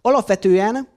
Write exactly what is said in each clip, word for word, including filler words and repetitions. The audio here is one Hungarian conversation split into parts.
Alapvetően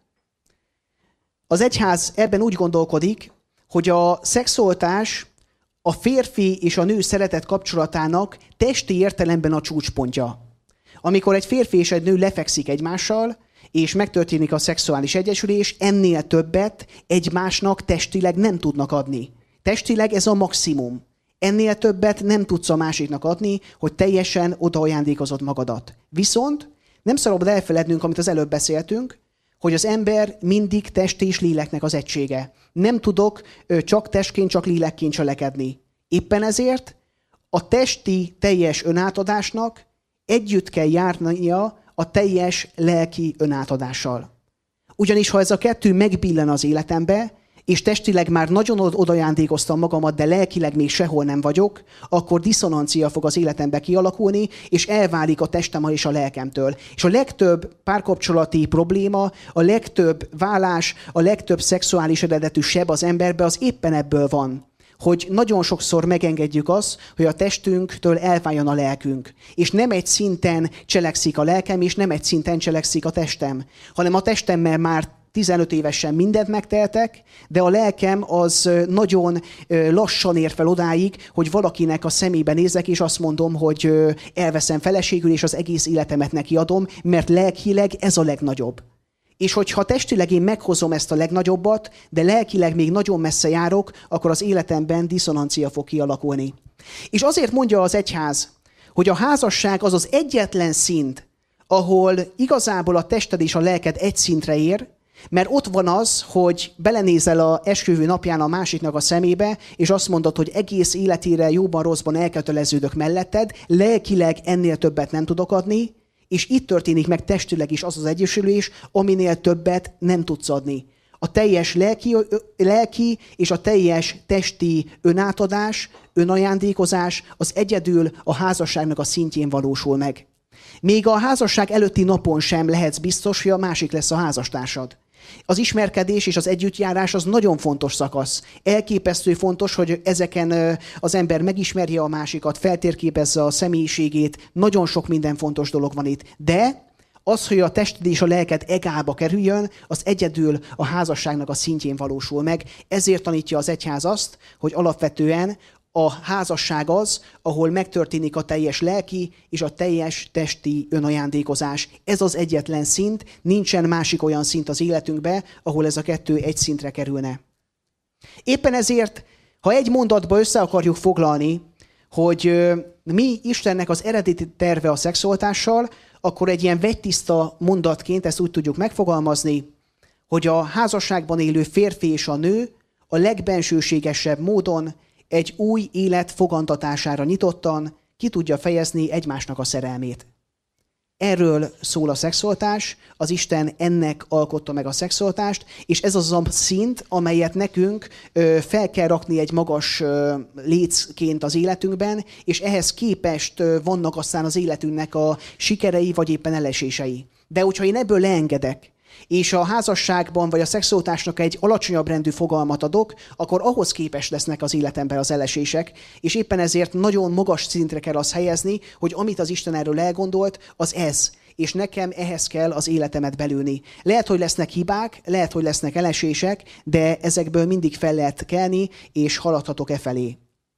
az egyház ebben úgy gondolkodik, hogy a szexualitás a férfi és a nő szeretet kapcsolatának testi értelemben a csúcspontja. Amikor egy férfi és egy nő lefekszik egymással, és megtörténik a szexuális egyesülés, ennél többet egymásnak testileg nem tudnak adni. Testileg ez a maximum. Ennél többet nem tudsz a másiknak adni, hogy teljesen odaajándékozod magadat. Viszont nem szabad elfelednünk, amit az előbb beszéltünk, hogy az ember mindig test és léleknek az egysége. Nem tudok csak testként, csak lélekként cselekedni. Éppen ezért a testi teljes önátadásnak együtt kell járnia a teljes lelki önátadással. Ugyanis ha ez a kettő megbillen az életembe, és testileg már nagyon odajándékoztam magamat, de lelkileg még sehol nem vagyok, akkor diszonancia fog az életembe kialakulni, és elválik a testem és a lelkemtől. És a legtöbb párkapcsolati probléma, a legtöbb válás, a legtöbb szexuális eredetű seb az emberbe, az éppen ebből van. Hogy nagyon sokszor megengedjük azt, hogy a testünktől elváljon a lelkünk. És nem egy szinten cselekszik a lelkem, és nem egy szinten cselekszik a testem, hanem a testemmel már tizenöt évesen mindent megteltek, de a lelkem az nagyon lassan ér fel odáig, hogy valakinek a szemébe nézek, és azt mondom, hogy elveszem feleségül, és az egész életemet neki adom, mert lelkileg ez a legnagyobb. És hogyha testileg én meghozom ezt a legnagyobbat, de lelkileg még nagyon messze járok, akkor az életemben diszonancia fog kialakulni. És azért mondja az egyház, hogy a házasság az az egyetlen szint, ahol igazából a tested és a lelked egy szintre ér, mert ott van az, hogy belenézel a esküvő napján a másiknak a szemébe, és azt mondod, hogy egész életére jóban, rosszban elköteleződök melletted, lelkileg ennél többet nem tudok adni, és itt történik meg testileg is az az egyesülés, aminél többet nem tudsz adni. A teljes lelki, lelki és a teljes testi önátadás, önajándékozás az egyedül a házasságnak a szintjén valósul meg. Még a házasság előtti napon sem lehetsz biztos, hogy a másik lesz a házastársad. Az ismerkedés és az együttjárás az nagyon fontos szakasz. Elképesztő fontos, hogy ezeken az ember megismerje a másikat, feltérképezze a személyiségét, nagyon sok minden fontos dolog van itt. De az, hogy a tested és a lelked egába kerüljön, az egyedül a házasságnak a szintjén valósul meg. Ezért tanítja az egyház azt, hogy alapvetően a házasság az, ahol megtörténik a teljes lelki és a teljes testi önajándékozás. Ez az egyetlen szint, nincsen másik olyan szint az életünkben, ahol ez a kettő egy szintre kerülne. Éppen ezért, ha egy mondatba össze akarjuk foglalni, hogy mi Istennek az eredeti terve a szexualitással, akkor egy ilyen vegytiszta mondatként ezt úgy tudjuk megfogalmazni, hogy a házasságban élő férfi és a nő a legbensőségesebb módon egy új élet fogantatására nyitottan ki tudja fejezni egymásnak a szerelmét. Erről szól a szexualitás, az Isten ennek alkotta meg a szexualitást, és ez az a szint, amelyet nekünk ö, fel kell rakni egy magas ö, lécként az életünkben, és ehhez képest ö, vannak aztán az életünknek a sikerei, vagy éppen elesései. De hogyha én ebből leengedek, és a házasságban vagy a szexualitásnak egy alacsonyabb rendű fogalmat adok, akkor ahhoz képes lesznek az életemben az elesések, és éppen ezért nagyon magas szintre kell azt helyezni, hogy amit az Isten erről elgondolt, az ez. És nekem ehhez kell az életemet belülni. Lehet, hogy lesznek hibák, lehet, hogy lesznek elesések, de ezekből mindig fel lehet kelni, és haladhatok e felé.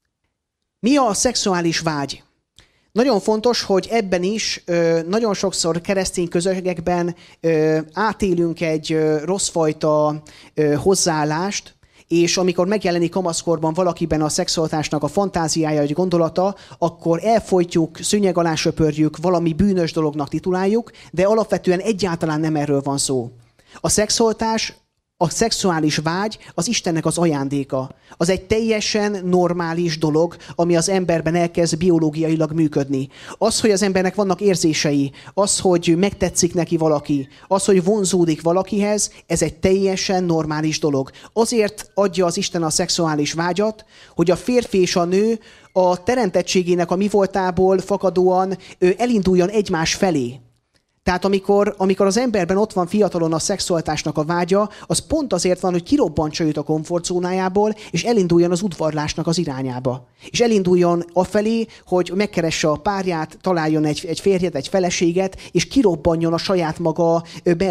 Mi a szexuális vágy? Nagyon fontos, hogy ebben is nagyon sokszor keresztény közösségekben átélünk egy rosszfajta hozzáállást, és amikor megjelenik kamaszkorban valakiben a szexualitásnak a fantáziája, vagy gondolata, akkor elfojtjuk, szőnyeg alá söpörjük, valami bűnös dolognak tituláljuk, de alapvetően egyáltalán nem erről van szó. A szexualitás, a szexuális vágy az Istennek az ajándéka. Az egy teljesen normális dolog, ami az emberben elkezd biológiailag működni. Az, hogy az embernek vannak érzései, az, hogy megtetszik neki valaki, az, hogy vonzódik valakihez, ez egy teljesen normális dolog. Azért adja az Isten a szexuális vágyat, hogy a férfi és a nő a teremtettségének a mi voltából fakadóan elinduljon egymás felé. Tehát amikor, amikor az emberben ott van fiatalon a szexualitásnak a vágya, az pont azért van, hogy kirobbantsa őt a komfortzónájából, és elinduljon az udvarlásnak az irányába. És elinduljon afelé, hogy megkeresse a párját, találjon egy, egy férjet, egy feleséget, és kirobbanjon a saját maga